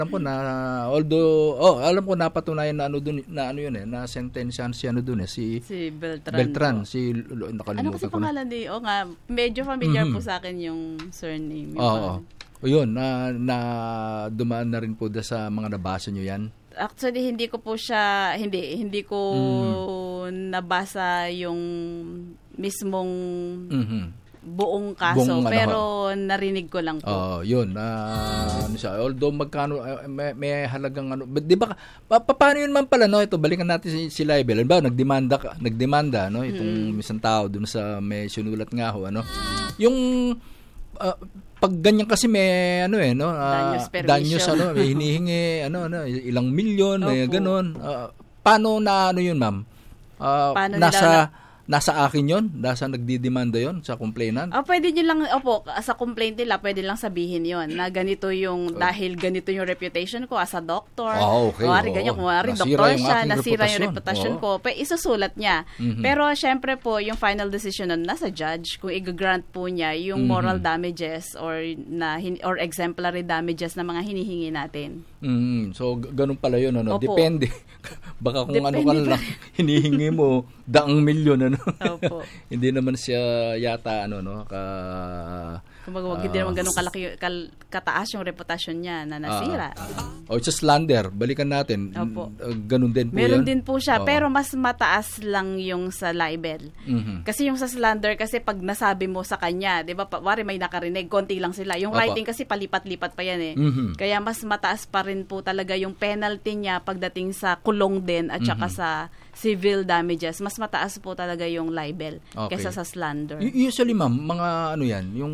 Alam ko na alam ko napatunayan na yun na sentensyahan si si Beltran. Si ano kasi pangalan ni? Medyo familiar po sa akin yung surname. Yun, na dumaan na rin po sa mga nabasa nyo yan. Actually, hindi ko nabasa yung mismong buong kaso, pero narinig ko lang po. Yun. Although magkano, may halagang di ba, paano yun man pala, no? Ito, balikan natin si libel. Ba, nagdemanda, no? Itong isang tao dun sa may sinulat nga ho, ano? Yung, pag ganyan kasi may, danyos, may hinihingi, ilang milyon, may ganon. Paano na, yun, ma'am? Nasa akin yun? Nasa nagdidemanda yun sa complainant? Pwede nyo lang, sa complaint nila, pwede lang sabihin yun na ganito yung, dahil ganito yung reputation ko as a doctor. Okay. Kung doktor siya, nasira yung reputation ko, isusulat niya. Pero syempre po, yung final decision nun, nasa judge, kung i-grant po niya yung moral damages or exemplary damages na mga hinihingi natin. So, ganun pala yun, Depende. Baka kung Depende ka lang hinihingi mo, daang milyon, Opo. Hindi naman siya yata, Kumbaga, hindi naman ganun kalaki, kataas yung reputasyon niya na nasira. It's a slander. Balikan natin. Ganun din po Meron yan. din po siya, pero mas mataas lang yung sa libel. Kasi yung sa slander, kasi pag nasabi mo sa kanya, di ba, wari may nakarinig, konti lang sila. Yung writing kasi palipat-lipat pa yan Kaya mas mataas pa rin po talaga yung penalty niya pagdating sa kulong din at saka sa civil damages. Mas mataas po talaga yung libel kaysa sa slander. Usually, ma'am, mga yan, yung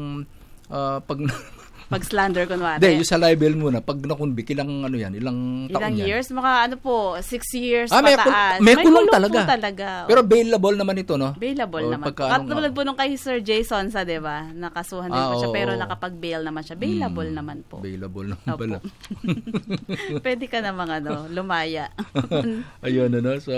pag slander, kunwari. Yung sa libel muna, pag nakunbik, ilang taon yan? Ilang years? Mga 6 years pataas. May kulong talaga. Pero bailable naman ito, no? Bailable naman. Katulad po nung kay Sir Jason di ba? Nakasuhan din po siya, pero nakapag-bail naman siya. Bailable naman po. Bailable naman pala. Pwede ka namang lumaya. Ayun, So,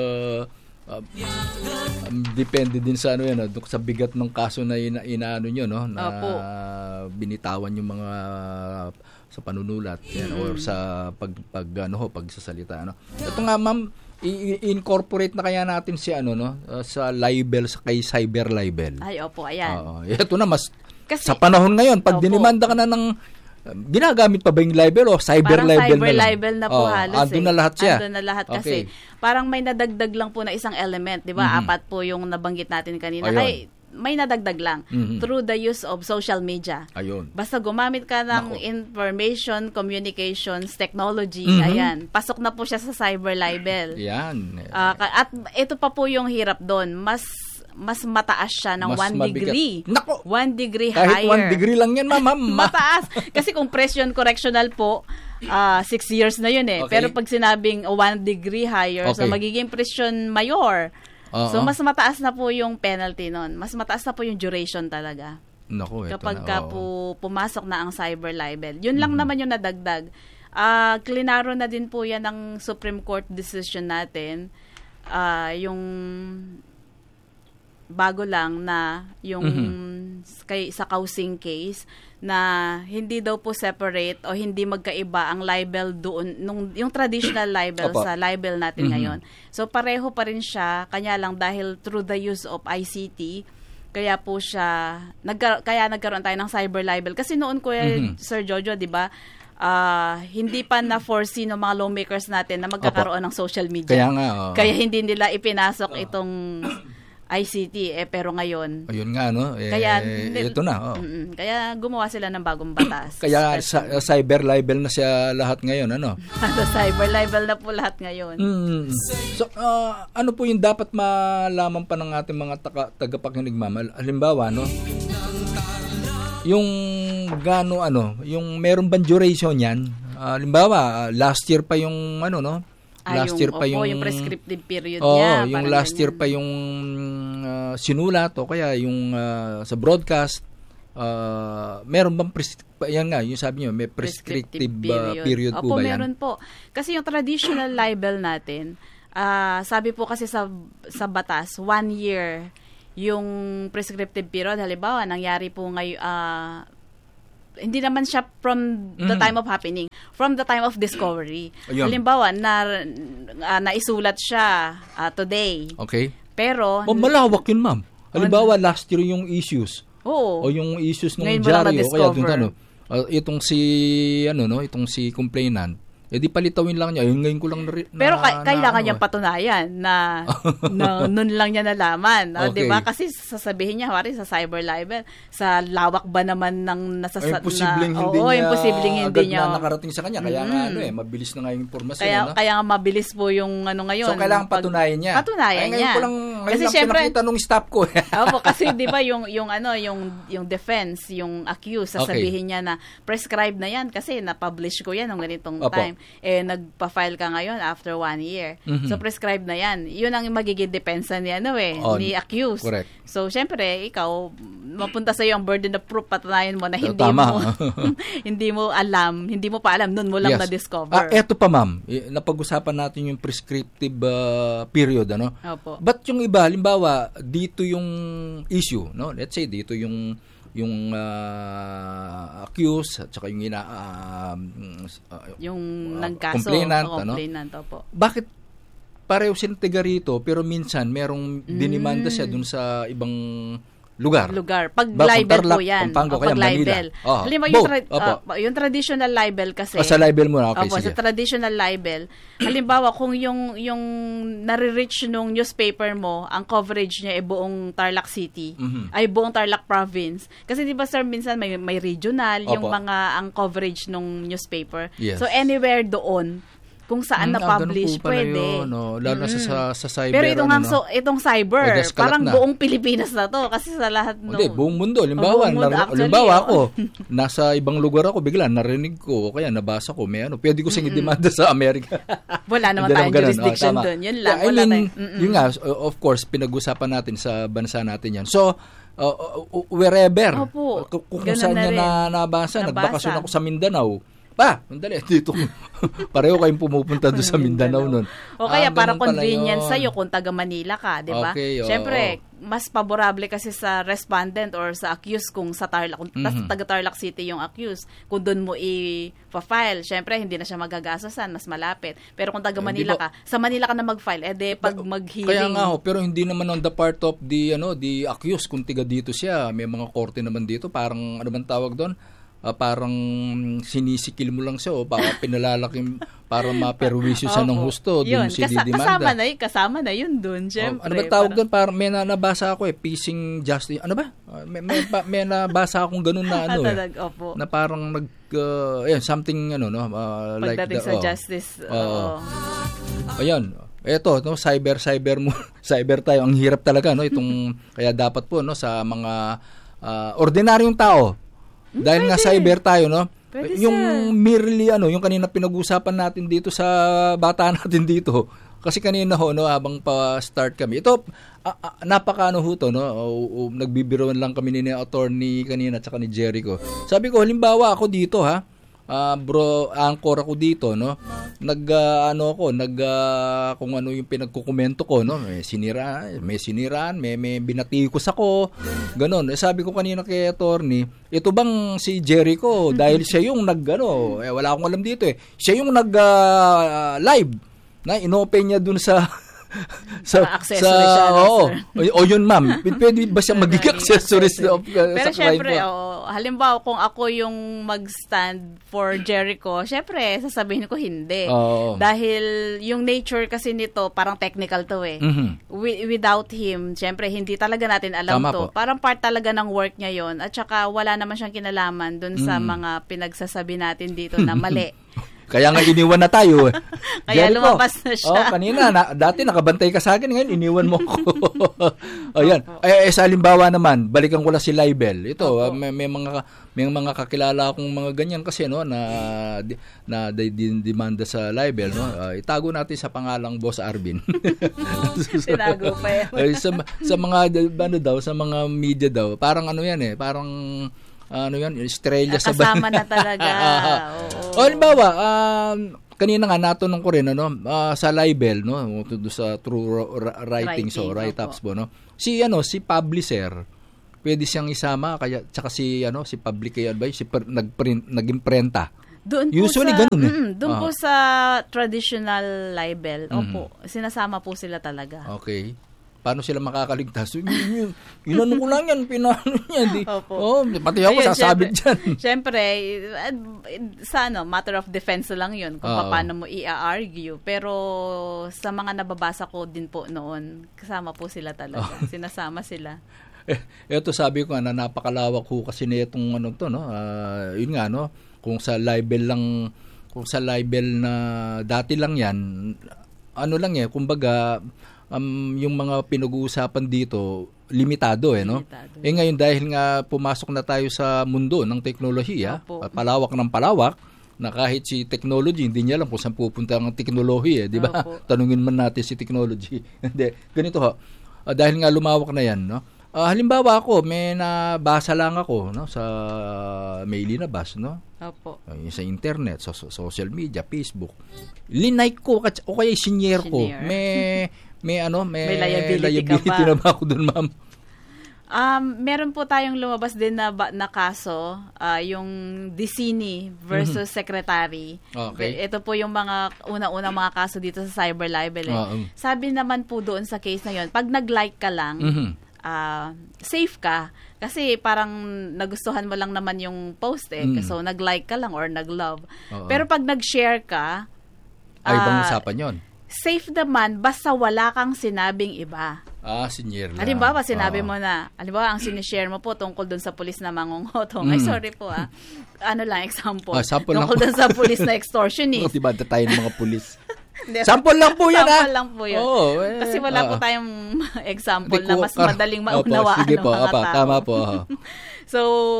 depende din sa sa bigat ng kaso na inaano nyo, no? Na binitawan yung mga sa panunulat or sa pagsasalita, Ito nga, ma'am, i-incorporate na kaya natin si sa libel kay cyber libel. Ay, opo, ayan. Ito na sa panahon ngayon, pag dinimanda ka na ng ginagamit pa ba yung libel o cyber libel na lang? Cyber libel na po halos. Andun na lahat siya. Andun na lahat kasi. Parang may nadagdag lang po na isang element, di ba? 4 po yung nabanggit natin kanina. Ay, may nadagdag lang. Through the use of social media. Ayun. Basta gumamit ka ng information, communications, technology, ayan. Pasok na po siya sa cyber libel. Yan. At ito pa po yung hirap doon. Mas mataas siya ng 1 degree. Nako! 1 degree higher. Kahit 1 degree lang yan, ma'am. Mataas. Kasi kung presyon correctional po, 6 years na yun Okay. Pero pag sinabing 1 degree higher, so magiging presyon mayor. So mas mataas na po yung penalty nun. Mas mataas na po yung duration talaga. Nako, kapag po pumasok na ang cyber libel. Yun lang naman yung nadagdag. Klinaro na din po yan ng Supreme Court decision natin. Yung bago lang na yung sa causing case na hindi daw po separate o hindi magkaiba ang libel doon yung traditional libel sa libel natin ngayon. So pareho pa rin siya, kanya lang dahil through the use of ICT kaya po siya nagkaroon tayo ng cyber libel kasi noon ko Sir Jojo, 'di ba? Hindi pa na-foresee ng mga lawmakers natin na magkakaroon ng social media. Kaya nga. Kaya hindi nila ipinasok itong ICT pero ngayon. Ayun nga kaya ito na. Kaya gumawa sila ng bagong batas. Kaya cyber libel na siya lahat ngayon, cyber libel na po lahat ngayon. So ano po yung dapat malaman pa ng ating mga tagapakinig, ma'am? Halimbawa, yung yung meron bang duration yan? Halimbawa, last year pa yung last year pa yung prescriptive period niya. Yung last year pa yung sinulat o kaya yung sa broadcast. Meron bang yan nga, yung sabi niyo, may prescriptive period po ba yan? Meron po. Kasi yung traditional libel natin, sabi po kasi sa batas, 1 year yung prescriptive period. Halimbawa, nangyari po ngayon hindi naman siya from the time of happening, from the time of discovery. Ayun. Halimbawa, naisulat siya today. Okay. Pero malawak yun, ma'am. Halimbawa, last year yung issues. Oo. O yung issues ng Ngayon mo lang diary o kaya na-discover. itong si complainant, di palitawin lang niya. Yung ngayon ko lang pero kailangan niyang patunayan na noon lang niya nalaman. Okay. 'Di ba? Kasi sasabihin niya, sa cyber libel, sa lawak ba naman ng imposibleng hindi niya agad nakarating sa kanya. Kaya nga mabilis na nga yung impormasyon. Kaya nga mabilis po yung ngayon. So kailangan patunayan niya. Patunayan niya. Ngayon kasi lang pinakita nung staff ko. Opo, kasi 'di ba yung defense, yung accused, sasabihin niya na prescribed na yan kasi na-publish ko yan ng ganitong time. Nagpa-file ka ngayon after 1 year. Mm-hmm. So, prescribed na yan. Yun ang magiging depensa ni ni accused. Correct. So, syempre, ikaw, mapunta sa'yo ang burden of proof, patunayan mo na hindi mo pa alam, nun mo lang na-discover. Eto pa, ma'am, napag-usapan natin yung prescriptive period, Opo. But yung iba, halimbawa, dito yung issue, let's say, dito yung accused at saka yung nagkaso, complainant, opo. Bakit pareho silang tiga rito pero minsan merong dinimanda siya dun sa ibang lugar. Pag libel po yan. Pag libel. Halimbawa, yung traditional libel kasi. Sa libel mo na. Okay, sige. Sa traditional libel, halimbawa, kung yung nare-reach nung newspaper mo, ang coverage niya ay buong Tarlac City, ay buong Tarlac Province. Kasi di ba, sir, minsan may regional, yung ang coverage nung newspaper. Yes. So, anywhere doon, kung saan na-publish, pwede. Yun, lalo na sa cyber. Pero itong cyber, parang buong Pilipinas na to. Kasi sa lahat Hindi, buong mundo. Halimbawa ako, nasa ibang lugar ako, bigla narinig ko, o kaya nabasa ko, pwede ko sing demanda sa Amerika. Wala naman tayong jurisdiction doon. Yun lang. Yun nga, of course, pinag-usapan natin sa bansa natin yan. So, wherever, kung saan niya nabasa, nagbakasyon ako sa Mindanao, mandali, dito. Pareho kayong pumupunta doon sa Mindanao nun. O kaya para convenient sa'yo kung taga Manila ka, di ba? Okay, Siyempre, mas favorable kasi sa respondent or sa accused kung sa Tarlac, kung taga Tarlac City yung accused, kung doon mo i-file, siyempre, hindi na siya magagastosan, mas malapit. Pero kung taga Manila ka, sa Manila ka na mag-file, pag mag-hearing. Kaya nga pero hindi naman on the part of the accused, kung tiga dito siya, may mga korte naman dito, parang, ano man tawag doon? Parang sinisikil mo lang siya o pinalalaki para maperwisyo siya ng husto doon si didimanda. Kasama na yun doon, syempre. Ano ba tawag doon? Parang may nabasa ako phishing justice. Ano ba? May nabasa akong ganun na na parang something pagdating sa justice. Ayun. Eto, cyber mo. Cyber tayo. Ang hirap talaga, itong kaya dapat po sa mga ordinaryong tao. Dahil nga cyber tayo, yung merely yung kanina pinag-usapan natin dito sa bata natin dito. Kasi kanina habang pa-start kami. Ito napakaano ho to, nagbibiroan lang kami ni attorney kanina at saka ni Jericho. Sabi ko, halimbawa ako dito anchor ako dito, kung ano yung pinagkukomento ko, may siniraan, may binatikos ako, ganon. Sabi ko kanina kay attorney, ito bang si Jericho, dahil siya yung wala akong alam dito siya yung live na inopen niya dun sa accessory siya. O yun, ma'am. Pwede ba siya magiging accessory sa pero syempre, crime halimbawa kung ako yung mag-stand for Jericho, syempre, sasabihin ko hindi. Dahil yung nature kasi nito, parang technical to Without him, syempre, hindi talaga natin alam to. Parang part talaga ng work niya yun. At saka, wala naman siyang kinalaman dun sa mga pinagsasabi natin dito na mali. Kaya nga iniwan na tayo. Kaya Jericho, lumabas na siya. Kanina, dati nakabantay ka sa akin, ngayon iniwan mo ko. Ayan. Sa halimbawa naman, balikan ko lang si libel. Ito, may mga kakilala akong mga ganyan kasi na demanda sa libel, itago natin sa pangalang Boss Arvin. Tinago pa yan. sa mga sa mga media daw, parang parang estrella sa kasama na talaga. Halimbawa, kanina nga natanong ko rin sa libel sa true writings o write-ups po si publisher pwede siyang isama kaya tsaka si public advice nag-imprenta. Doon po usually sa, ganun doon po sa traditional libel, opo, sinasama po sila talaga. Okay. Paano sila makakaligtas? Inano ko lang yan, pinano niya. Pati ako sasabit dyan. Siyempre, sa matter of defense lang yun, kung paano mo i-argue. Pero sa mga nababasa ko din po noon, kasama po sila talaga. Sinasama sila. Ito sabi ko na napakalawak ko kasi na itong yun nga, kung sa libel na dati lang yan, kumbaga, yung mga pinag-uusapan dito limitado ngayon dahil nga pumasok na tayo sa mundo ng teknolohiya, palawak ng palawak, na kahit si technology hindi niya alam kung saan pupunta ang teknolohiya, di ba? Tanungin man natin si technology. Hindi, ganito dahil nga lumawak na yan, halimbawa ako, may nabasa lang ako sa may linabas, Opo. Sa internet, sa social media, Facebook. Linike ko o kaya senior ko. May liability na ba ako doon, ma'am? Meron po tayong lumabas din na kaso, yung Dicini versus Secretary. Okay. Ito po yung mga una-unang mga kaso dito sa cyber libel. Sabi naman po doon sa case na yon, pag nag-like ka lang, safe ka. Kasi parang nagustuhan mo lang naman yung post So, nag-like ka lang or nag-love. Pero pag nag-share ka, ibang usapan yon. Safe naman, basta wala kang sinabing iba. Sinyer lang. Halimbawa, sinabi mo na, halimbawa, ang sinishare mo po tungkol dun sa pulis na mangungutong. Ay, sorry po example. Tungkol dun sa pulis na extortionist. Diba tayo ng mga pulis? Sample lang po yan, Sample lang po yun. Kasi wala po tayong example na mas madaling maunawaan ng mga tao. Tama po. So,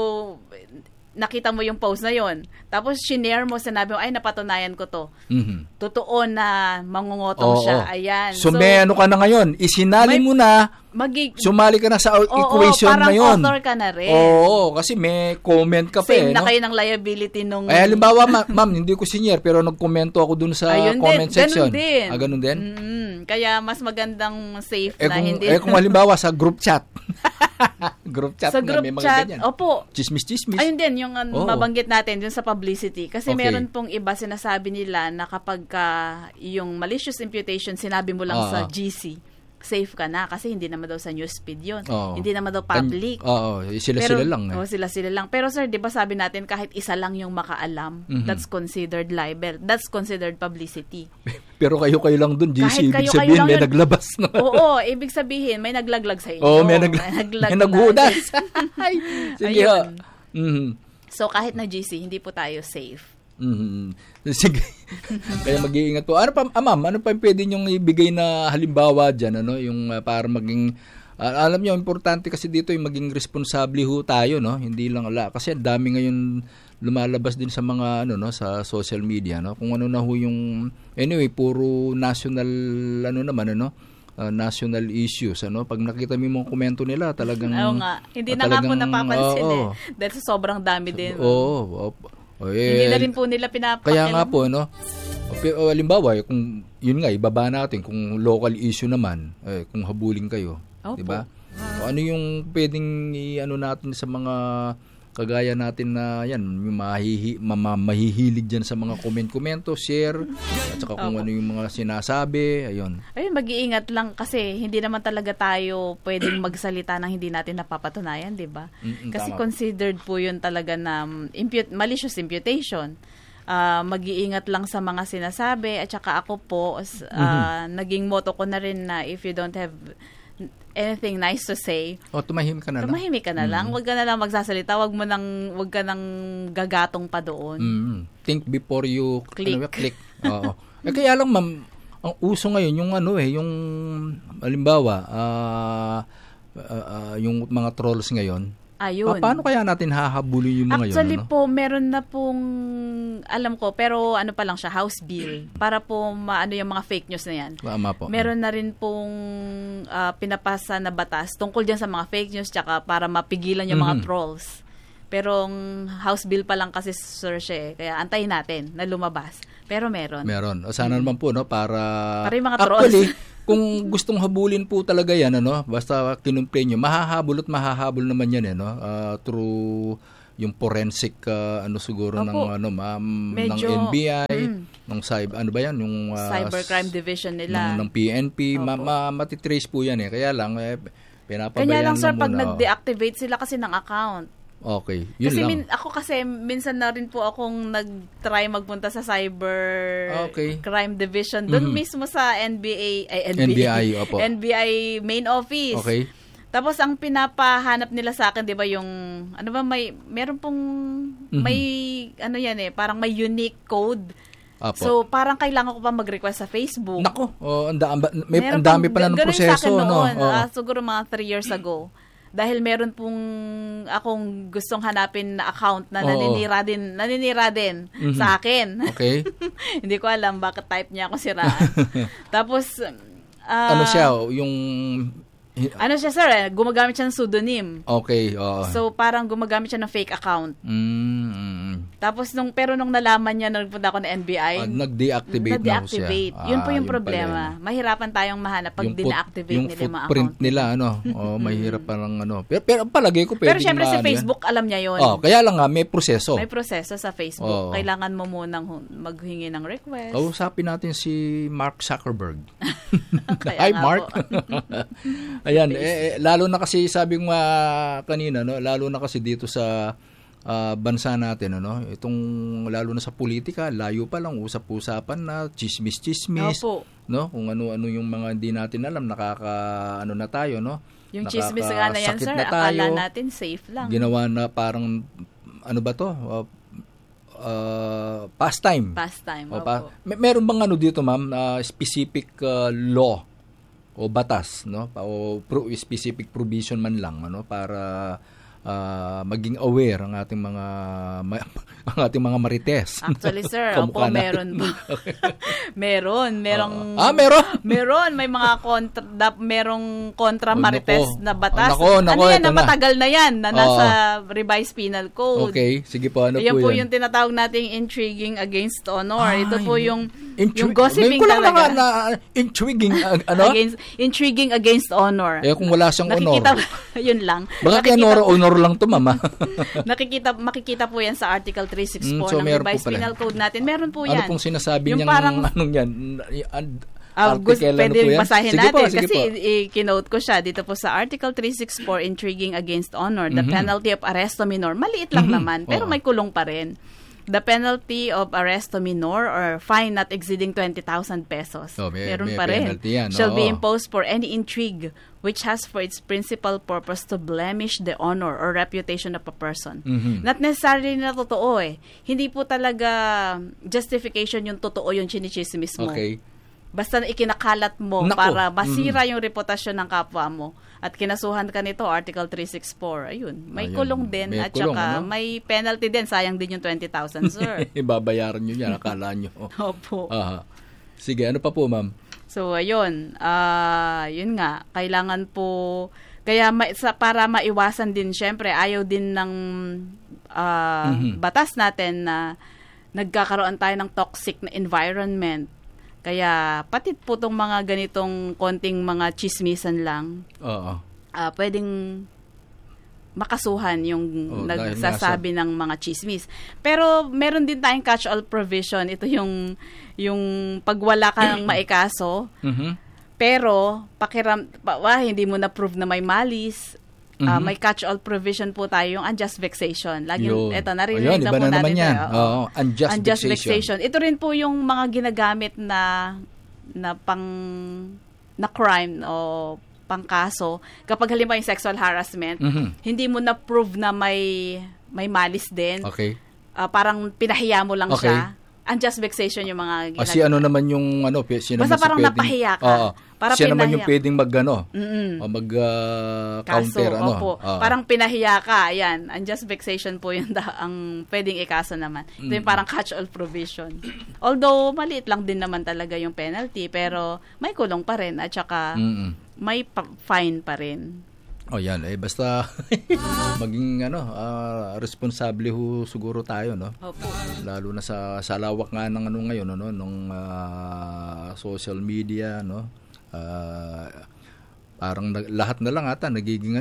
nakita mo yung post na yon. Tapos, shinare mo, sinabi mo, ay, napatunayan ko to. Totoo na mangungotong siya. Ayan. So, may ka na ngayon. Isinali mo na, sumali ka na sa equation na yon. Parang author ka na rin. Kasi may comment ka pa. Same na kayo ng liability nung... halimbawa, ma'am, hindi ko senior, pero nagkomento ako dun sa comment section. Ganun din? Kaya mas magandang safe na hindi... kung halimbawa sa group chat. Group chat sa na group may mga chat, ganyan. Opo. Chismis. Ayun din, yung mabanggit natin dun sa publicity. Kasi meron pong iba sinasabi nila na kapag yung malicious imputation sinabi mo lang sa GC, safe ka na kasi hindi naman daw sa newsfeed yun. Hindi naman daw public. Sila lang. Sila lang. Pero sir, di ba sabi natin kahit isa lang yung makaalam, that's considered libel. That's considered publicity. Pero kayo lang dun, GC, ibig sabihin may naglabas. No? Oo, ibig sabihin may naglaglag sa inyo. May naghudas. Sige. So kahit na GC, hindi po tayo safe. Sige. Kaya mag-iingat po. Ano pa, ma'am, ano pa pwede niyong ibigay na halimbawa dyan, yung para maging, alam niyo, importante kasi dito yung maging responsable tayo, hindi lang kasi dami ngayon lumalabas din sa mga sa social media, kung ano na yung anyway, puro national national issues, pag nakita mo yung mga komento nila, talagang hindi na nga po napapansin dahil sobrang dami din. Hindi na rin po nila pinapakilan. Kaya nga po, halimbawa, kung yun nga, ibaba natin, kung local issue naman, kung habulin kayo, di ba? Ano yung pwedeng natin sa mga kagaya natin na yan, yung mahihilig dyan sa mga komento, share, at saka kung ano yung mga sinasabi, ayun. Ayun, mag-iingat lang kasi hindi naman talaga tayo pwedeng magsalita nang hindi natin napapatunayan, di ba? Kasi considered po yun talaga na malicious imputation. Mag-iingat lang sa mga sinasabi at saka ako po, naging motto ko na rin na if you don't have anything nice to say, tumahimik ka na lang. Tumahimik ka na lang. Huwag ka na lang magsasalita. Huwag ka nang gagatong pa doon. Think before you click. Oo. Kaya lang, ma'am, ang uso ngayon, yung yung halimbawa, yung mga trolls ngayon, ayun. Paano kaya natin hahabulin yung mga Actually po, meron na pong, alam ko, pero pa lang siya, House Bill, para po yung mga fake news na yan. Po. Meron na rin pong pinapasa na batas tungkol dyan sa mga fake news, tsaka para mapigilan yung mga trolls. Pero House Bill pa lang kasi, sir, siya kaya antayin natin na lumabas. Pero meron. Meron. O sana naman po, para yung mga trolls. kung gustong habulin po talaga yan, basta kinumplain nyo, mahahabol naman yan, through yung forensic, siguro ng NBI, ng cyber, ano ba yan, yung cybercrime division nila. ng PNP, matitrace po yan Kaya lang, pinapabayaan kanya lang, sir, pag muna. nag-deactivate sila kasi ng account. Okay, yun kasi lang. ako kasi minsan na rin po akong nag-try magpunta sa cyber crime division doon mismo sa NBI, opo. NBI main office. Okay. Tapos ang pinapahanap nila sa akin, 'di ba, yung meron pong may parang may unique code. Apo. So parang kailangan ko pa mag-request sa Facebook. Nako, ang dami pala ng proseso, noon, siguro mga 3 years ago. Dahil meron pong akong gustong hanapin na account na naninira din sa akin. Okay. Hindi ko alam bakit type niya ako siraan. Tapos ano siya, yung ano siya, sir, gumagamit siya ng pseudonym. Okay, So parang gumagamit siya ng fake account. Tapos pero nung nalaman niya na nagpunta ako ng NBI, nag-deactivate na siya. Yun po yung problema. Mahirapan tayong mahanap pag dina-activate nila yung mga footprint account nila, mahirap parang Pero palagay ko pwede. Pero syempre sa Facebook, alam niya yun. Kaya lang may proseso. May proseso sa Facebook. Kailangan mo munang maghingi ng request. Kausapin natin si Mark Zuckerberg. Hi, Mark. Ayan, lalo na kasi sabi ko kanina, lalo na kasi dito sa bansa natin, itong lalo na sa politika, layo pa lang, usap-usapan na, chismis-chismis, kung ano-ano yung mga hindi natin alam, na tayo, Yung chismis nga na yan, sir, akala natin safe lang. Ginawa na parang, ano ba to? Pastime. Meron bang dito, ma'am, specific law o batas, o specific provision man lang, para maging aware ang ating mga marites. Actually, sir, meron ba? Meron. Meron, may mga merong kontra marites na batas. Na matagal na yan, na nasa revised penal code. Okay, sige po, ano yan po yan? Yung tinatawag nating intriguing against honor. Ito po yung gossiping talaga. Intriguing, Intriguing against honor. Kung wala siyang honor. Yun lang. Baka honor lang to, mama. Makikita po yan sa Article 364 ng revised penal code natin. Meron po yan. Ano pong sinasabi niyang anong yan? Pwede basahin natin kasi i-kinote ko siya dito po sa Article 364, intriguing against honor. The penalty of arresto minor. Maliit lang naman, pero may kulong pa rin. The penalty of arresto minor or fine not exceeding 20,000 pesos. Meron pa rin. Shall be imposed for any intrigue which has for its principal purpose to blemish the honor or reputation of a person. Not necessarily na totoo Hindi po talaga justification yung totoo yung chinichismis mo. Okay. Basta ikinakalat mo para masira yung reputasyon ng kapwa mo. At kinasuhan ka nito, Article 364. Ayun, may kulong din at saka may penalty din. Sayang din yung 20,000, sir. Ibabayaran nyo yan, akala nyo. Opo. Sige, ano pa po, ma'am? So, ayun. Yun nga, kailangan po, kaya para maiwasan din, syempre, ayaw din ng batas natin na nagkakaroon tayo ng toxic na environment. Kaya pati po itong mga ganitong konting mga chismisan lang, pwedeng makasuhan yung nagsasabi ng mga chismis. Pero meron din tayong catch-all provision. Ito yung pag wala kang maikaso, pero hindi mo na-prove na may malis, may catch-all provision po tayo, yung unjust vexation. Ito, narinig na po natin. Unjust vexation. Ito rin po yung mga ginagamit na crime o pangkaso. Kapag halimbawa yung sexual harassment, hindi mo na-prove na may malis din. Okay. Parang pinahiya mo lang siya. Unjust vexation yung mga ginagawa. Kasi ano naman yung basta parang napahiya ka. Para siya naman yung pwedeng counter parang pinahiya ka. Ayan, unjust vexation po yun ang pwedeng ikaso naman. Ito yung parang catch-all provision. Although maliit lang din naman talaga yung penalty, pero may kulong pa rin at saka may fine pa rin. Yan. Basta maging responsable siguro tayo, Opo. Lalo na sa lawak nga ng ngayon, nung social media, parang lahat na lang ata nagiging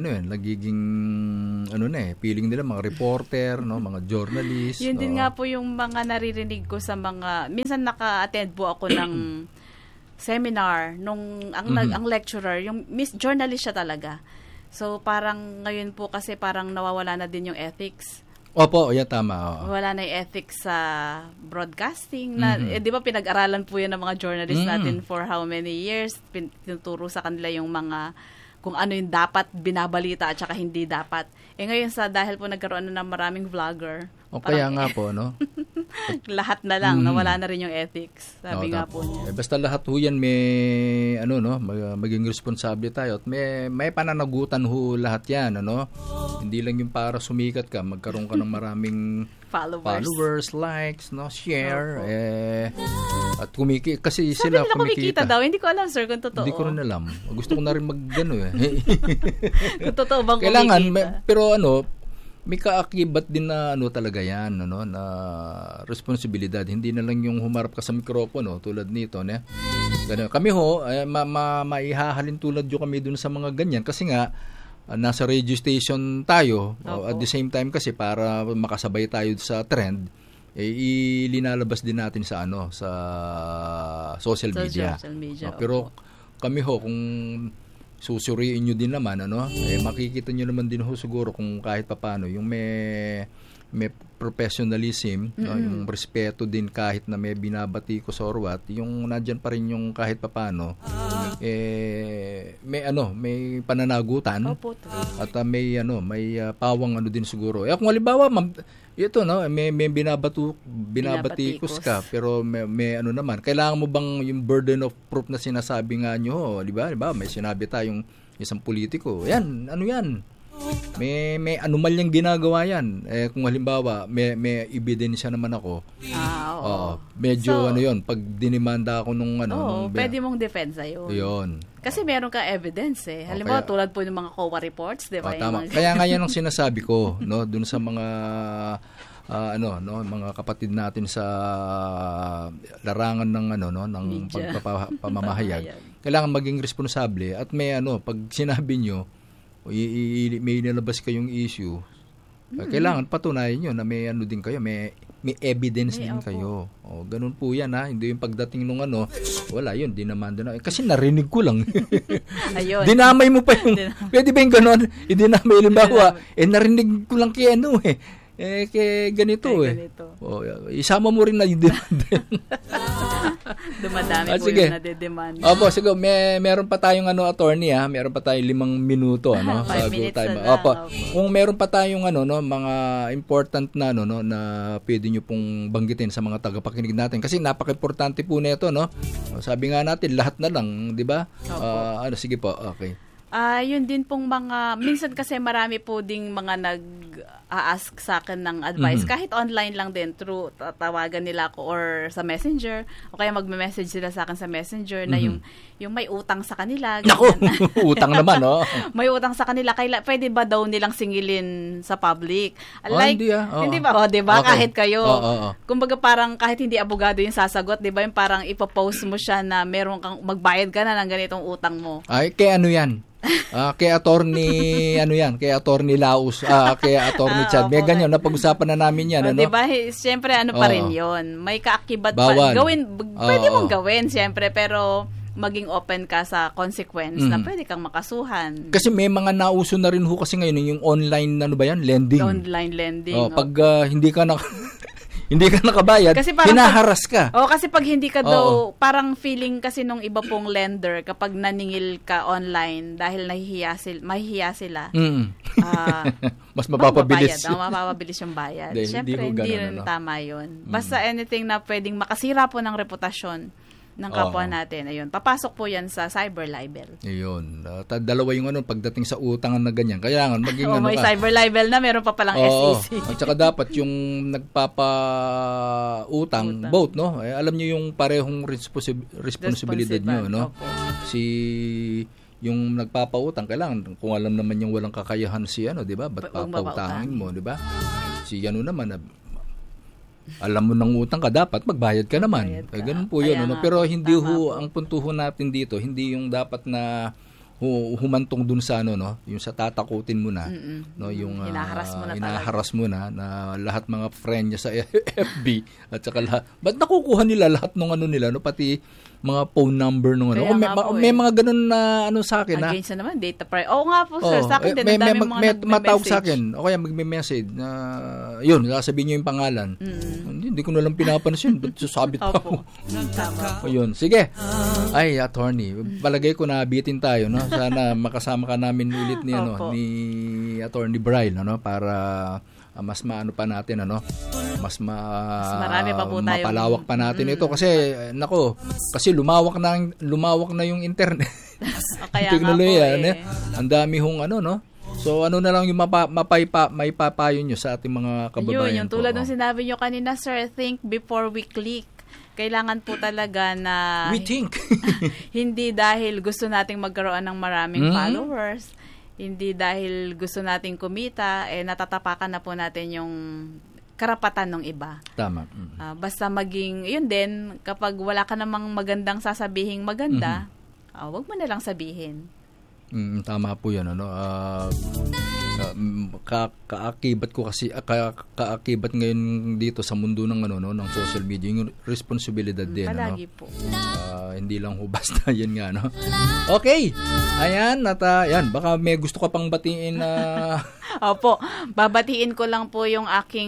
feeling nila mga reporter, no, mga journalist. Yun din nga po yung mga naririnig ko sa mga, minsan naka-attend po ako ng seminar nung ang lecturer, yung journalist siya talaga. So parang ngayon po kasi parang nawawala na din yung ethics. Opo, yan tama. Wala na yung ethics sa broadcasting. Na, di ba pinag-aralan po yan ng mga journalists natin for how many years? Tinuturo sa kanila yung mga, kung ano yung dapat binabalita at saka hindi dapat. Ngayon dahil po nagkaroon na ng maraming vlogger. Kaya nga po, no? Lahat na lang, nawala na rin yung ethics. Sabi nga po niya. Basta lahat ho yan may, maging responsable tayo. At may pananagutan ho lahat yan, Hindi lang yung para sumikat ka, magkaroon ka ng maraming followers, likes, share, at kasi sabi sila nila kumikita daw. Hindi ko alam, sir, kung totoo. Hindi ko rin alam. Gusto ko na rin Kung totoo bang kailangan, kumikita? pero may kaakibat din na talaga yan, na responsibilidad. Hindi na lang yung humarap ka sa mikropono tulad nito, Ganun. Kami ho, maihahalin tulad yung kami dun sa mga ganyan kasi nga nasa radio station tayo. At the same time kasi para makasabay tayo sa trend, ilinalabas din natin sa sa social media. Pero kami ho, kung susuriin nyo din naman, makikita nyo naman din ho siguro kung kahit papaano, yung may professionalism, yung respeto din kahit na may binabatikos or what, yung nandyan pa rin yung kahit papaano, may pananagutan, at may pawang din siguro. Kung halimbawa, ito may binabatikos ka pero may naman kailangan mo bang yung burden of proof na sinasabi nga nyo, di ba may sinabi tayong isang politiko yan may anomalyang ginagawa yan kung halimbawa may ebidensya naman ako medyo pag dinimanda ako nung pwede mong defensa yun kasi meron ka evidence halimbawa tulad po ng mga COA reports, di ba? Tama. Kaya nga yan ang sinasabi ko, dun sa mga mga kapatid natin sa larangan ng ng pagpapamahayag. Kailangan maging responsable at may pag sinabi nyo may nilabas kayong issue, kailangan patunayan nyo na may din kayo, may evidence din kayo. Ganun po yan hindi yung pagdating nung wala yun, dinamanda na. Kasi narinig ko lang. Ayun. Dinamay mo pa yung, pwede ba yung ganun? Idinamay limbawa, narinig ko lang kay kay ganito isama mo rin na yung demanda. Dumadami po yung nadedemand. Opo, sige, meron pa tayong attorney meron pa tayong 5 minuto 5 minutes time. Na Opo. Kung meron pa tayong mga important na na pwede niyo pong banggitin sa mga tagapakinig natin kasi napaka-importante po nito Sabi nga natin lahat na lang, 'di ba? Sige po. Okay. Yun din pong mga, minsan kasi marami po ding mga nag-a-ask sa akin ng advice, kahit online lang din, through tawagan nila ako or sa messenger, o kaya magme-message sila sa akin sa messenger na yung may utang sa kanila. Naku, utang naman, May utang sa kanila, pwede ba daw nilang singilin sa public? Like, hindi ba? Di ba? Okay. Kahit kayo. Kumbaga parang kahit hindi abogado yung sasagot, di ba? Yung parang ipopost mo siya na meron kang, magbayad ka na ng ganitong utang mo. Ay, kaya yan? Kay attorney kay attorney Laus, kay attorney Chad. May ganyan napag-usapan na namin yan, Di ba? Siyempre pa rin 'yon. May kaakibat pa. Pwede mong gawin siyempre, pero maging open ka sa consequence na pwede kang makasuhan. Kasi may mga nauso na rin ho kasi ngayon yung online lending. Online lending. Pag hindi ka hindi ka nakabayad, hinaharas ka. Kasi pag hindi ka daw, parang feeling kasi nung iba pong lender, kapag naningil ka online dahil mahihiya sila, mas mapapabilis. Mapapabilis yung bayad. Siyempre, hindi rin tama yun. Basta anything na pwedeng makasira po ng reputasyon ng kapwa natin. Ayun, papasok po yan sa cyber libel. Ayun. Dalawa yung pagdating sa utang na ganyan. Kailangan maging may cyber libel na, meron pa palang SEC. At saka dapat yung nagpapautang, both, alam niyo yung parehong responsibilidad niyo, yung nagpapautang, kailangan, kung alam naman yung walang kakayahan di ba? Ba't papautangin mo, di ba? Si naman, alam mo nang utang ka, dapat magbayad ka naman. Ganun po yun. Ano? Pero hindi ang punto natin dito, hindi yung dapat na humantong dun sa yung sa tatakutin mo na, no, yung inaharas mo na lahat mga friend niya sa FB at saka lahat. Ba't nakukuha nila lahat ng nila, no, pati mga phone number nung may mga ganun na sa akin against na naman data privacy. Oo nga po sir, sa akin din ang dami mga matawag sa akin. O kaya magme-message na yun, sasabihin niyo yung pangalan. Hindi ko na lang pinapansin, ba't susabit pa ako. O yun, sige. Ay, attorney, palagay ko na abitin tayo, no. Sana makasama ka namin ulit ni Attorney Bryle, para mas maano pa natin, mas marami pa po tayo, mapalawak pa natin ito kasi kasi lumawak na yung internet. Kaya teknolohiya, ang dami hong So na lang yung may papayo nyo sa ating mga kababayan. Yung tulad ng sinabi nyo kanina, sir, think before we click. Kailangan po talaga na we think. Hindi dahil gusto nating magkaroon ng maraming followers, hindi dahil gusto nating kumita, natatapakan na po natin yung karapatan ng iba. Tama. Basta maging, yun din, kapag wala ka namang magandang sasabihing maganda, wag mo na lang sabihin. Tama po yan. Kaakibat ko kasi kaakibat ngayon dito sa mundo ng ng social media yung responsibilidad din. Palagi po. Hindi lang basta yan nga. Okay. Ayan, yan. Baka may gusto ka pang batiin na... Opo. Babatiin ko lang po yung aking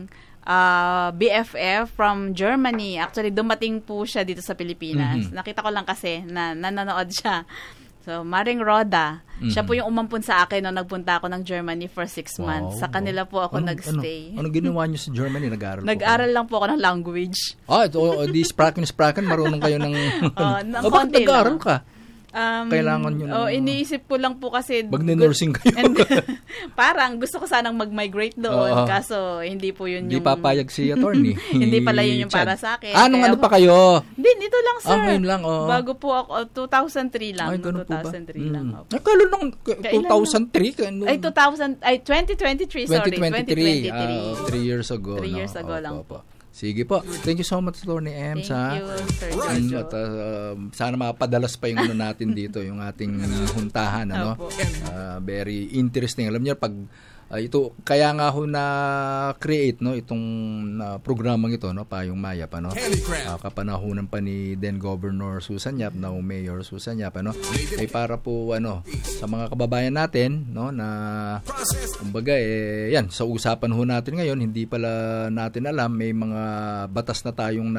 BFF from Germany. Actually, dumating po siya dito sa Pilipinas. Nakita ko lang kasi na nanonood siya. So, Maring Roda, siya po yung umampun sa akin nung nagpunta ako ng Germany for 6 months. Sa kanila po ako nagstay. Ano ginawa niyo sa Germany? Nag-aral lang po ako ng language. Di spraken, marunong kayo ng... Bakit nag-aral ka? Kailangan yun. Iniisip ko lang po kasi... Mag-nursing kayo. Parang gusto ko sanang mag-migrate doon. Kaso hindi po yun yung... Hindi papayag si attorney. Hindi pala yun yung para sa akin. Ano pa kayo? Hindi, ito lang sir. Ngayon lang. Bago po ako, 2003 lang. Ay, ganun 2003 lang. Kailan lang? 2003? 2023, sorry. 2023. 3 years ago. 3 years ago lang po. Sige po. Thank you so much, Attorney Ems. Thank you, Sir Jojo. At sana makapadalas pa yung natin dito, yung ating huntahan. Very interesting. Alam niyo, pag ito, kaya nga ho na-create itong programang ito, Payong Maya pa, kapanahunan pa ni then Governor Susan Yap, now Mayor Susan Yap, ay para po sa mga kababayan natin, na kumbaga yan, sa usapan ho natin ngayon, hindi pala natin alam, may mga batas na tayong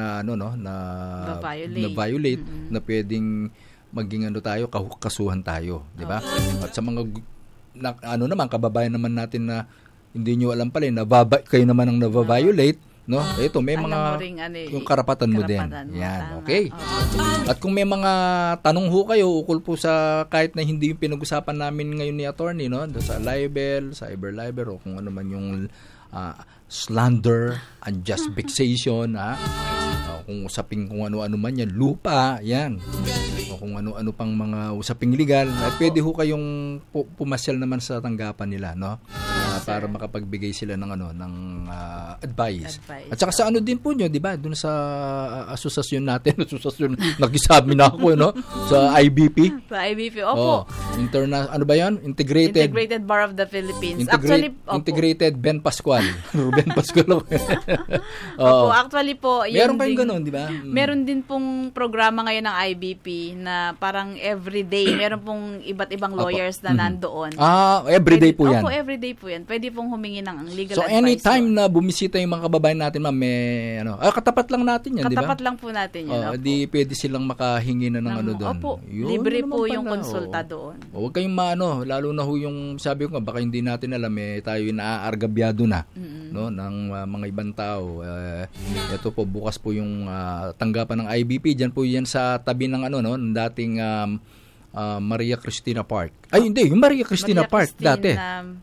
na-violate na pwedeng maging tayo, kasuhan tayo, di ba? At sa mga naman, kababayan naman natin na hindi nyo alam pala, kayo naman ang nababiolate, ito, may mga yung karapatan mo din. Yan, okay. At kung may mga tanong ho kayo ukol po sa kahit na hindi yung pinag-usapan namin ngayon ni attorney, sa libel, cyber libel, o kung ano man yung slander, unjust vexation, kung usaping kung ano-ano man yan, lupa, yan. O kung ano-ano pang mga usaping legal, pwede ho kayong pumasyal naman sa tanggapan nila, para makapagbigay sila ng advice. At saka sa din po nyo, di ba? Doon sa asosasyon natin, nakisabi na ako, sa IBP. Sa IBP, opo. Ano ba yan? Integrated Bar of the Philippines. Integrated Ben Pascual. Ben Pascual. Opo, actually po, meron kayong ganun, di ba? Meron din pong programa ngayon ng IBP na parang everyday, meron pong iba't ibang lawyers na nandoon. Everyday po yan. Opo, everyday po yan. Pwede pong humingi ng legal advice. So, anytime na bumisita yung mga kababayan natin, ma'am, may katapat lang natin yan, di ba? Katapat lang po natin yan. Di pwede silang makahingi na ng doon. Opo, libre po yung konsulta doon. Huwag kayong lalo na ho yung, sabi ko nga, baka hindi natin alam, tayo naaargabyado na, ng mga ibang tao. Ito po, bukas po yung tanggapan ng IBP. Diyan po yan sa tabi ng ng dating Maria Cristina Park. Ay, hindi, yung Maria Cristina Park dati.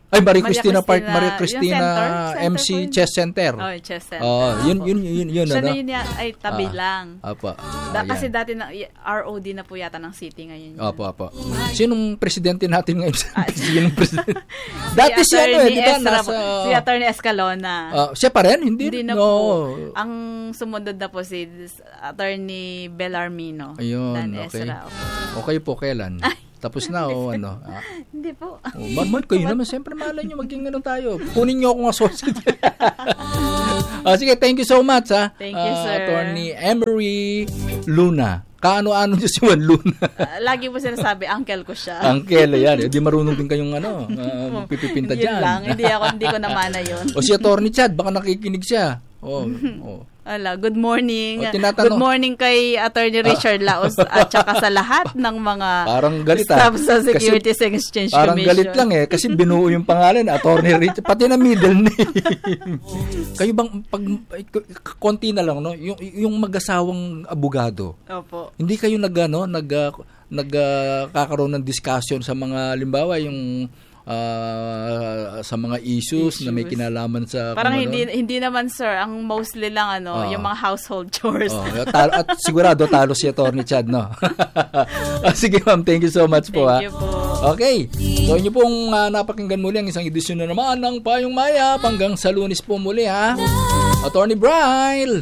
Ay, Maria Cristina Park, Maria yung Cristina center MC po yun. Chess Center. Oh, Chess Center. Yun Siya ano. na yun ay tabi lang. Apa. Kasi dati na ROD na po yata ng city ngayon. Apa. Sinong presidente natin ngayon? Sinong presidente? Dati si ano di ba si Attorney Escalona. Siya pa rin? Hindi na po. Ang sumunod na po si Attorney Bellarmino. Ayun, okay. Okay po, kailan? Tapos na o ano? Hindi po. Kayo naman, siyempre malay nyo, maging ano tayo. Kunin nyo akong associate. Sige, thank you so much. Thank you, sir. Attorney Emery Luna. Kaano-ano nyo si Juan Luna? Lagi po sinasabi, uncle ko siya. Uncle, yan. Di marunong din kayong pipipinta dyan. Yun lang, hindi ko namana yun. O si Attorney Chad, baka nakikinig siya. Good morning. Good morning kay Attorney Richard Laos at saka sa lahat ng mga staff sa Securities and Exchange Commission. Parang galit lang kasi binuo yung pangalan, Attorney Richard, pati na middle name. Kayo bang, konti na lang, no? Yung mag-asawang abogado, opo. Hindi kayo nagkakaroon ng discussion sa mga, limbawa, yung sa mga issues na may kinalaman sa parang hindi naman sir, ang mostly lang yung mga household chores. At sigurado talo si Attorney Chad, no? Sige ma'am, thank you so much po. Thank you po. Okay, so inyo pong napakinggan muli ang isang edisyon na naman ng Payong Mayap. Hanggang sa Lunes po muli, Attorney Bryle,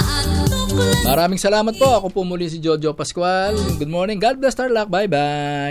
maraming salamat po. Ako po muli si Jojo Pascual. Good morning, God bless, Tarlac, bye bye.